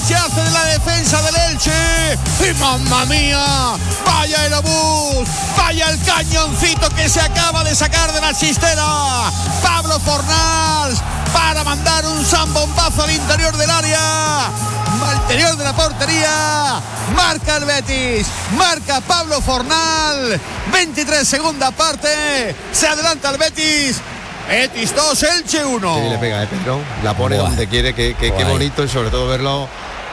deshace de la defensa del Elche. ¡Y mamma mía! ¡Vaya el obús! ¡Vaya el cañoncito que se acaba de sacar de la chistera! Pablo Fornals para mandar un zambombazo al interior del área, al interior de la portería. Marca el Betis, marca Pablo Fornals. 23 segunda parte, se adelanta el Betis. Betis 2, Elche 1. Sí, le pega, Pedro. La pone donde quiere, qué bonito, y sobre todo verlo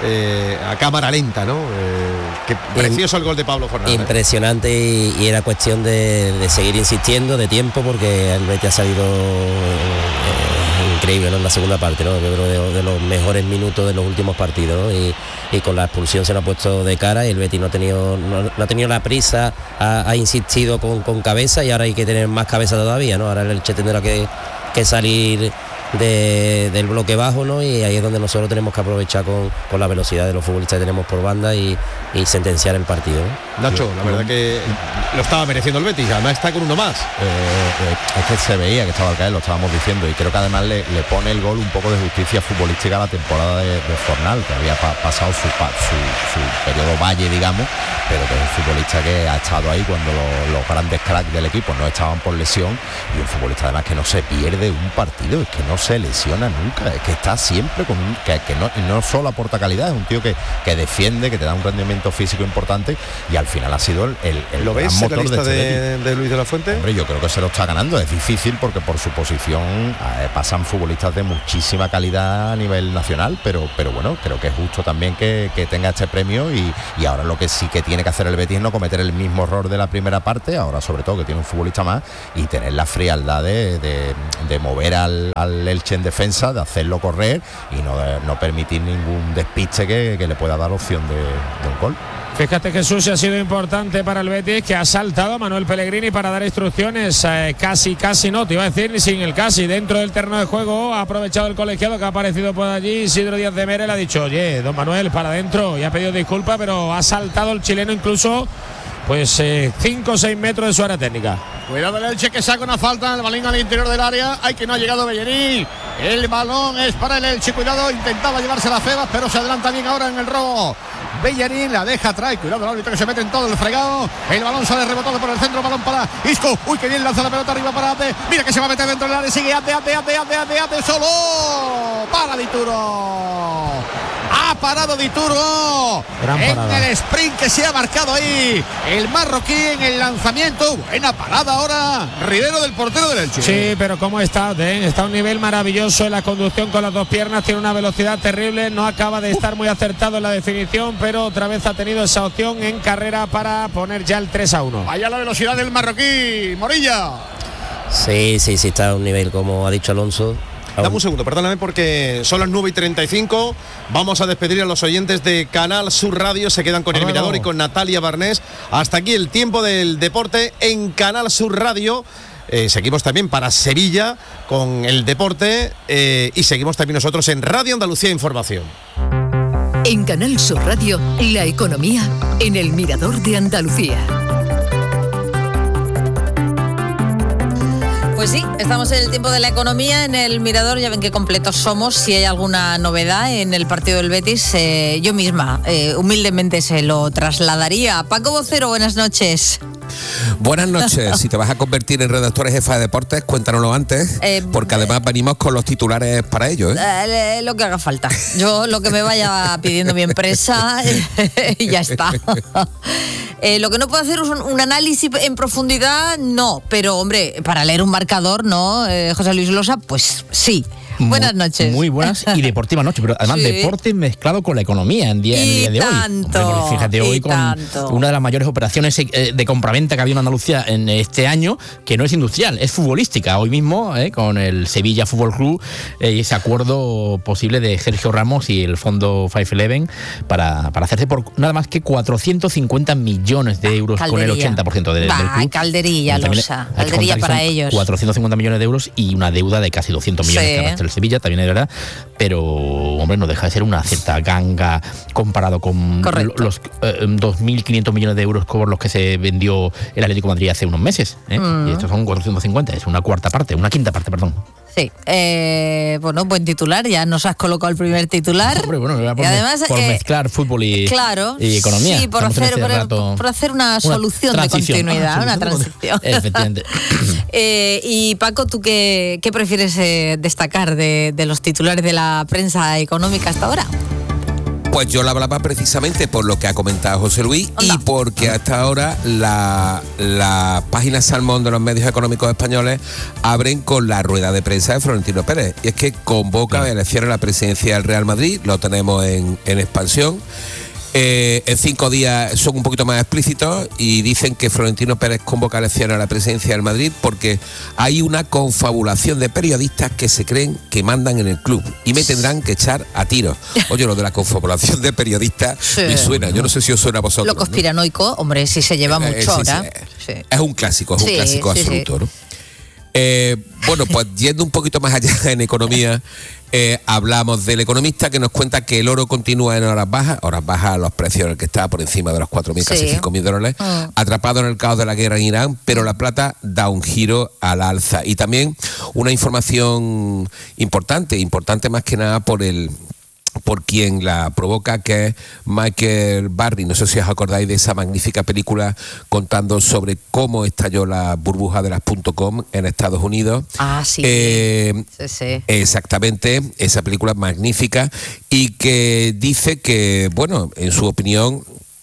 a cámara lenta, ¿no? Qué precioso el gol de Pablo Fornals. Impresionante, y era cuestión de seguir insistiendo, de tiempo, porque el Betis ha salido increíble, ¿no? En la segunda parte, ¿no? Yo creo de los mejores minutos de los últimos partidos, ¿no? Y con la expulsión se lo ha puesto de cara, y el Betis no ha tenido la prisa, ha insistido con cabeza, y ahora hay que tener más cabeza todavía, ¿no? Ahora el Elche tendrá que salir del bloque bajo, ¿no? Y ahí es donde nosotros tenemos que aprovechar con la velocidad de los futbolistas que tenemos por banda y sentenciar el partido, ¿no? Nacho, la verdad que lo estaba mereciendo el Betis, además está con uno más. Es que se veía que estaba al caer, lo estábamos diciendo, y creo que además le pone el gol un poco de justicia futbolística a la temporada de Fornals, que había pasado su periodo valle, digamos, pero que es un futbolista que ha estado ahí cuando los grandes cracks del equipo no estaban por lesión, y un futbolista además que no se pierde un partido, es que no se lesiona nunca, es que está siempre con que no solo aporta calidad, es un tío que defiende, que te da un rendimiento físico importante, y al final ha sido el ¿Lo gran ves motor en la lista de Luis de la Fuente? Hombre, yo creo que se lo está ganando, es difícil porque por su posición pasan futbolistas de muchísima calidad a nivel nacional, pero bueno, creo que es justo también que tenga este premio, y ahora lo que sí que tiene que hacer el Betis es no cometer el mismo error de la primera parte, ahora sobre todo que tiene un futbolista más, y tener la frialdad de mover al Elche en defensa, de hacerlo correr y no permitir ningún despiste que le pueda dar opción de un gol. Fíjate, Jesús, ha sido importante para el Betis, que ha saltado a Manuel Pellegrini para dar instrucciones, casi no, te iba a decir ni sin el casi, dentro del terreno de juego. Ha aprovechado el colegiado que ha aparecido por allí, Isidro Díaz de Mera, le ha dicho: oye, don Manuel, para adentro, y ha pedido disculpas, pero ha saltado el chileno incluso 5 o 6 metros de su área técnica. Cuidado el Elche, que saca una falta, el balón al interior del área. Ay, que no ha llegado Bellerín. El balón es para el Elche, cuidado, intentaba llevarse la Febas, pero se adelanta bien ahora en el robo. Bellerín la deja atrás, cuidado el árbitro que se mete en todo el fregado. El balón sale rebotado por el centro, balón para Isco. Uy, que bien lanza la pelota arriba para Ate. Mira que se va a meter dentro del área, sigue Ate, solo. Para Dituro. Ha parado Dituro en el sprint que se ha marcado ahí el marroquí en el lanzamiento. Buena parada ahora, Rivero, del portero del Elche. Sí, pero cómo está a un nivel maravilloso en la conducción con las dos piernas, tiene una velocidad terrible, no acaba de estar muy acertado en la definición, pero otra vez ha tenido esa opción en carrera para poner ya el 3-1. Vaya la velocidad del marroquí, Morilla. Sí, está a un nivel, como ha dicho Alonso. Dame un segundo, perdóname, porque son las 9:35. Vamos a despedir a los oyentes de Canal Sur Radio. Se quedan con el Mirador y con Natalia Barnés. Hasta aquí el tiempo del deporte en Canal Sur Radio. Seguimos también para Sevilla con el deporte, y seguimos también nosotros en Radio Andalucía Información. En Canal Sur Radio, la economía en el Mirador de Andalucía. Pues sí, estamos en el tiempo de la economía en el Mirador. Ya ven qué completos somos. Si hay alguna novedad en el partido del Betis, yo misma humildemente se lo trasladaría. Paco Vocero, buenas noches. Buenas noches. Si te vas a convertir en redactor jefa de deportes, cuéntanoslo antes, porque además venimos con los titulares para ello, lo que haga falta. Yo lo que me vaya pidiendo mi empresa y ya está. Lo que no puedo hacer es un análisis en profundidad, no, pero hombre, para leer un marcador, ¿no, José Luis Losa? Pues sí. Buenas noches. Muy buenas y deportiva noche, pero además deporte mezclado con la economía en día de hoy. Hombre, fíjate, hoy con una de las mayores operaciones de compraventa que ha habido en Andalucía en este año, que no es industrial, es futbolística. Hoy mismo, con el Sevilla Fútbol Club, ese acuerdo posible de Sergio Ramos y el fondo 511 para hacerse por nada más que 450 millones de euros, caldería. Con el 80% del club. Calderilla, Losa. Calderilla para ellos. 450 millones de euros y una deuda de casi 200 millones que arrastra el Sevilla, también es verdad, pero hombre, no deja de ser una cierta ganga comparado con los 2.500 millones de euros por los que se vendió el Atlético de Madrid hace unos meses, y estos son 450, es una quinta parte, perdón. Sí, bueno, buen titular, ya nos has colocado el primer titular. Hombre, bueno, y además, por mezclar fútbol y economía. Sí, por hacer una solución de continuidad, una transición. Efectivamente. Y Paco, ¿tú qué prefieres destacar de los titulares de la prensa económica hasta ahora? Pues yo la hablaba precisamente por lo que ha comentado José Luis y porque hasta ahora la página Salmón de los medios económicos españoles abren con la rueda de prensa de Florentino Pérez. Y es que convoca a elecciones a la presidencia del Real Madrid, lo tenemos en expansión. En 5 días son un poquito más explícitos y dicen que Florentino Pérez convoca elecciones a la presidencia del Madrid porque hay una confabulación de periodistas que se creen que mandan en el club y me tendrán que echar a tiros. Oye, lo de la confabulación de periodistas me suena, yo no sé si os suena a vosotros. Lo conspiranoico, ¿no? Hombre, sí se lleva mucho ahora. Sí. Es un clásico absoluto, ¿no? Bueno, pues yendo un poquito más allá en economía, hablamos del economista que nos cuenta que el oro continúa en horas bajas los precios en el que está por encima de los 4.000, casi 5.000 dólares, atrapado en el caos de la guerra en Irán, pero la plata da un giro al alza. Y también una información importante más que nada por quien la provoca, que es Michael Barry. No sé si os acordáis de esa magnífica película contando sobre cómo estalló la burbuja de las .com en Estados Unidos. Sí. Exactamente, esa película magnífica y que dice que, bueno, en su opinión,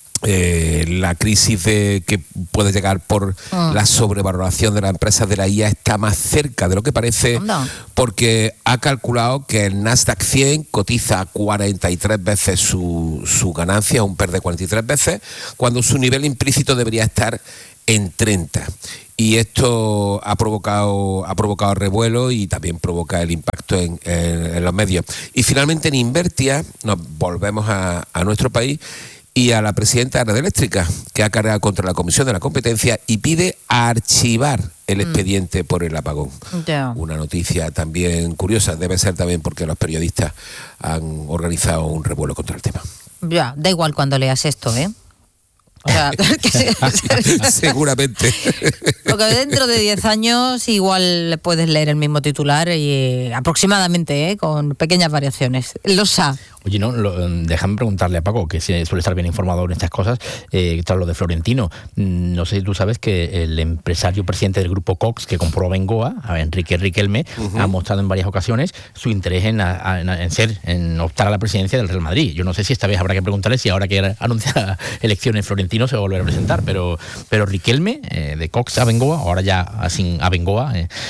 la crisis que puede llegar por la sobrevaloración de las empresas de la IA está más cerca de lo que parece, porque ha calculado que el Nasdaq 100 cotiza 43 veces su ganancia, un PER de 43 veces, cuando su nivel implícito debería estar en 30. Y esto ha provocado revuelo y también provoca el impacto en los medios. Y finalmente en Invertia nos volvemos a nuestro país y a la presidenta de Red Eléctrica, que ha cargado contra la Comisión de la Competencia y pide archivar el expediente por el apagón. Una noticia también curiosa, debe ser también porque los periodistas han organizado un revuelo contra el tema. Ya, da igual cuando leas esto, ¿eh? O sea, seguramente. Porque dentro de 10 años igual puedes leer el mismo titular y aproximadamente, con pequeñas variaciones. Oye, no, déjame preguntarle a Paco, que suele estar bien informado en estas cosas, tras lo de Florentino. No sé si tú sabes que el empresario presidente del grupo Cox, que compró Abengoa, Enrique Riquelme, ha mostrado en varias ocasiones su interés en optar a la presidencia del Real Madrid. Yo no sé si esta vez habrá que preguntarle si ahora que anuncia elecciones Florentino se va a volver a presentar, pero Riquelme, de Cox Abengoa, ahora ya sin Abengoa,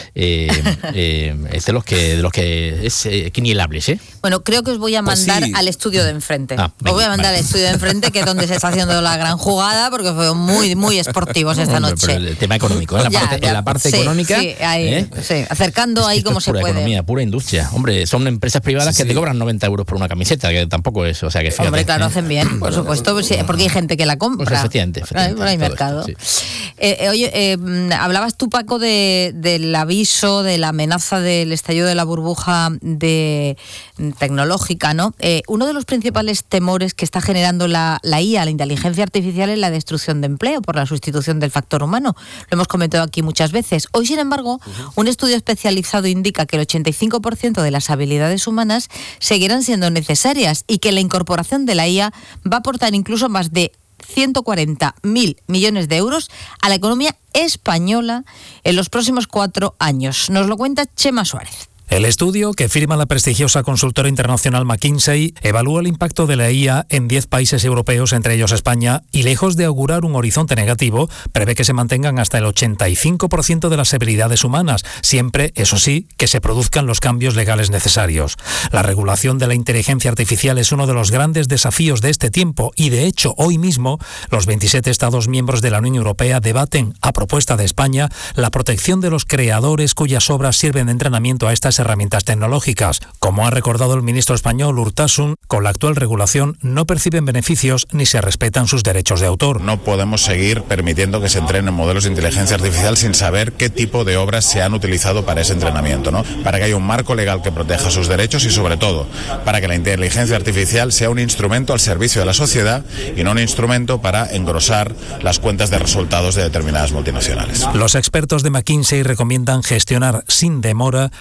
es de los que es quinielables, ¿eh? Bueno, creo que os voy a mandar al estudio de enfrente. Os voy a mandar al estudio de enfrente, que es donde se está haciendo la gran jugada, porque fueron muy, muy esportivos esta noche. Pero el tema económico, en la parte económica. Acercando ahí como se puede. Pura economía, pura industria. Hombre, son empresas privadas que te cobran 90 euros por una camiseta, que tampoco es, o sea que fíjate. Hombre, claro, hacen bien, por supuesto, porque hay gente que la compra. Pues efectivamente. Hay mercado. Oye, hablabas tú, Paco, del aviso, de la amenaza del estallido de la burbuja tecnológica, ¿no? Uno de los principales temores que está generando la IA, la inteligencia artificial, es la destrucción de empleo por la sustitución del factor humano. Lo hemos comentado aquí muchas veces. Hoy, sin embargo, un estudio especializado indica que el 85% de las habilidades humanas seguirán siendo necesarias y que la incorporación de la IA va a aportar incluso más de 140.000 millones de euros a la economía española en los próximos 4 años. Nos lo cuenta Chema Suárez. El estudio, que firma la prestigiosa consultora internacional McKinsey, evalúa el impacto de la IA en 10 países europeos, entre ellos España, y lejos de augurar un horizonte negativo, prevé que se mantengan hasta el 85% de las habilidades humanas, siempre, eso sí, que se produzcan los cambios legales necesarios. La regulación de la inteligencia artificial es uno de los grandes desafíos de este tiempo y, de hecho, hoy mismo, los 27 Estados miembros de la Unión Europea debaten, a propuesta de España, la protección de los creadores cuyas obras sirven de entrenamiento a estas herramientas tecnológicas. Como ha recordado el ministro español Urtasun, con la actual regulación no perciben beneficios ni se respetan sus derechos de autor. No podemos seguir permitiendo que se entrenen modelos de inteligencia artificial sin saber qué tipo de obras se han utilizado para ese entrenamiento, ¿no? Para que haya un marco legal que proteja sus derechos y, sobre todo, para que la inteligencia artificial sea un instrumento al servicio de la sociedad y no un instrumento para engrosar las cuentas de resultados de determinadas multinacionales. Los expertos de McKinsey recomiendan gestionar sin demora la transición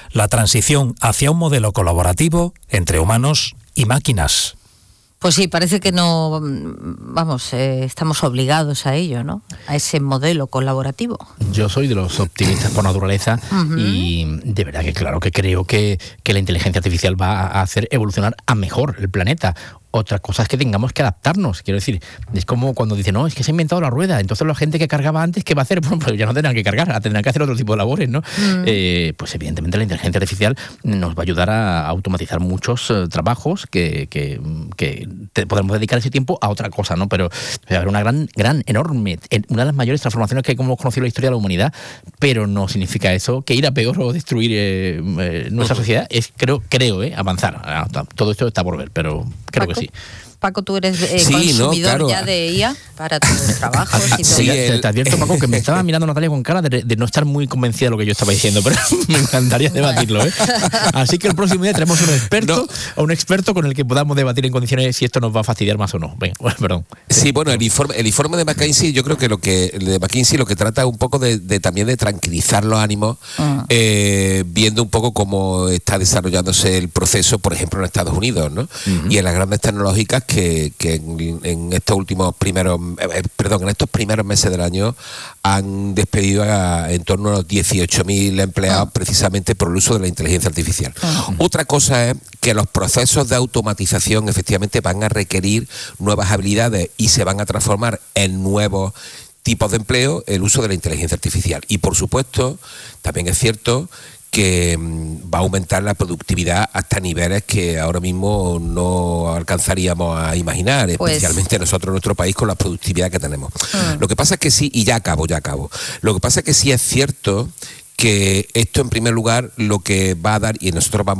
transición hacia un modelo colaborativo entre humanos y máquinas. Pues sí, parece que no, estamos obligados a ello, ¿no? A ese modelo colaborativo. Yo soy de los optimistas por naturaleza y de verdad que claro que creo que la inteligencia artificial va a hacer evolucionar a mejor el planeta. Otra cosa es que tengamos que adaptarnos. Quiero decir, es como cuando dicen, no, es que se ha inventado la rueda. Entonces la gente que cargaba antes, ¿qué va a hacer? Bueno, pues ya no tendrán que cargar, tendrán que hacer otro tipo de labores, ¿no? Pues evidentemente la inteligencia artificial nos va a ayudar a automatizar muchos trabajos que podremos dedicar ese tiempo a otra cosa, ¿no? Pero va a haber una enorme, una de las mayores transformaciones que hemos conocido en la historia de la humanidad, pero no significa eso que ir a peor o destruir nuestra sociedad es, creo, avanzar. Todo esto está por ver, pero creo que sí. Paco, tú eres consumidor ya de IA para tus trabajos y todo. Sí, te advierto, Paco, que me estaba mirando Natalia con cara de no estar muy convencida de lo que yo estaba diciendo, pero me encantaría debatirlo, ¿eh? Así que el próximo día tenemos un experto con el que podamos debatir en condiciones si esto nos va a fastidiar más o no. Venga, perdón. Sí, bueno, el informe de McKinsey, yo creo que lo que trata es un poco también de tranquilizar los ánimos, viendo un poco cómo está desarrollándose el proceso, por ejemplo, en Estados Unidos, ¿no? Y en las grandes tecnológicas que en estos primeros meses del año han despedido en torno a los 18.000 empleados precisamente por el uso de la inteligencia artificial. Otra cosa es que los procesos de automatización efectivamente van a requerir nuevas habilidades y se van a transformar en nuevos tipos de empleo el uso de la inteligencia artificial. Y por supuesto, también es cierto que va a aumentar la productividad hasta niveles que ahora mismo no alcanzaríamos a imaginar, especialmente nosotros en nuestro país con la productividad que tenemos. Lo que pasa es que sí, y ya acabo. Lo que pasa es que sí es cierto que esto en primer lugar lo que va a dar, y nosotros vamos